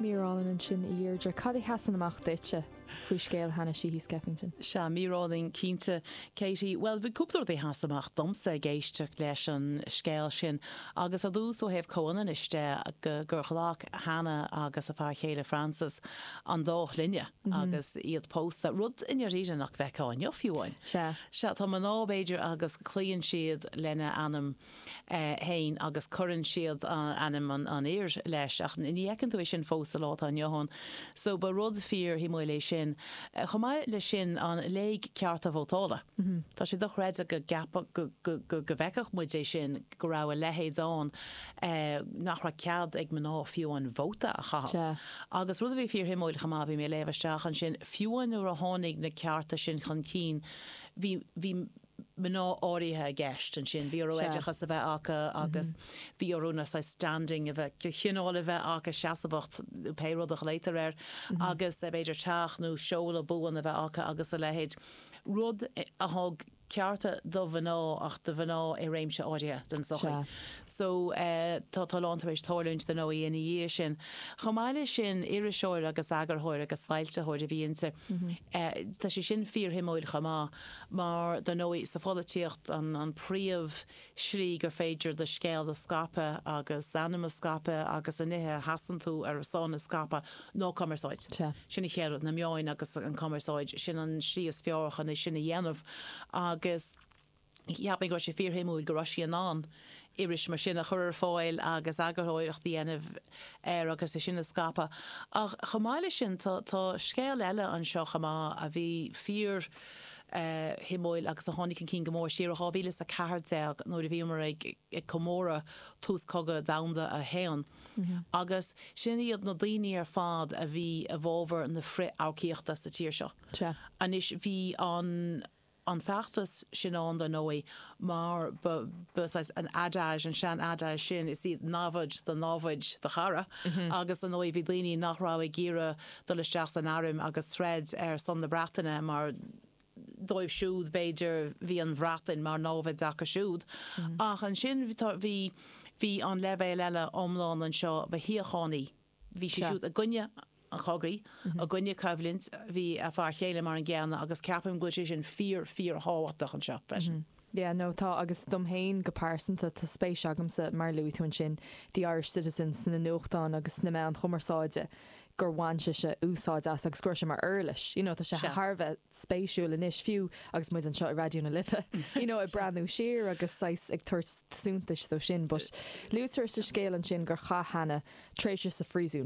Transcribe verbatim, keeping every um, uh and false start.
Mírálan an sin i dhéirdre cad é hasan amach déite faoi scéal hana si hí Skeffington. Se míráling cínte Katie, well bhí cúplar é hasamach domsa géisteach leis an scéal sin agus a dús ó hebh conan iste go gurchalach hana agus a fear chéile Francis an dách linne agus iad post rud in ríide nach bheitá jo fiúin. Se. Se tá man nábéidir agus clíonn siad lenne anam hain agus churann siad anam an éir leis ach in dhécinn tú sin fós lá an Johan. So ba rud fír hí mó lei sin Chomai le sin an léig ceart a bhótála. Tá sé doch réid a go gappa go bhheicech muid é sin go rá a lehéid an nach ra cead ag man ná fiú an bhóta a chaá. Agus rud a bhí fír himóil chamá bhí mé léhaisteach an sin fiúan nuair a tháinig na cearta sin chun cín hí Mná áirithe gceist an sin bhí roiidechas a bheith acha agus bhí orúna sa standing a bheith chinál a bheith acha seasabacht péródach léitar ar agus a beidir teach nó seola búan a bheith acha agus a lehéid rud a thug cearta do bhaná ach do bhaná é réimse áirithe den socha. So tá talánta éis táirlúint den nó í ina dhé sin. Chomáile sin iriseoir agus agarthir agus fáilte thuir a bhíonsa. Tá sé sin fíor himóil chamá mar den nó sa folatíocht an príomh srí gur féidir de scéal de scape agus anima scape agus a nithe hasan tú ar a sána scape nó commerceáid. Sinna chéad na meáin agus an commerceáid sin an srí is fearchan é sinna dhéanamh agus ja mé go sé fír himúil go raisi an an iris mar sin a chur fáil agus agarthóireach dhéanamh ar agus é sinna scapa. Ach chamáile sin tá scéal eile an seo chamá a bhí fír Uh, himóil agus a tháinig an cín gomór siar a hábhílas a ceardeag nóir a bhí mar ag commóra tús cogad damda a héan. Agus sin iad na daoine ar fád a bhí a bhábhar na fri ácíochta sa tíir seo. Anis bhí an an feachtas sin an don nói mar an adáis an sean adáis sin is iad návaid the návaid the chara agus an nói bhí daoine nachrá i ggéire do leisteach an arim agus thread ar son na bratainine mar dóibh siúd beidir bhí an bhratain mar nábhaid acha siúd. Ach an sin bhí hí an levéil eile omláin an seo ba hiíochánaí. Bhí sé siúd a gunne an chogaí a gunne cohlint hí a fear chéile mar an gceanna agus ceapim go sin fíor fíor háhaach an seo freisin. Yeah, no, tá agus domhéin go pásanta tá spéis agamsa mar luí tún sin the Irish citizens na nuachtáin agus na me an chumarsáide gur bhainse se úsáid as agus scuir se mar eirlis. You know, tá se Harbheith spéisiúil inis fiú agus muid an seo i radioúna lifa. You know, i brandú siar agus sais ag tuairt súntais do sin, but luútar sa scéal an sin gur cha hana tréiste sa frísún.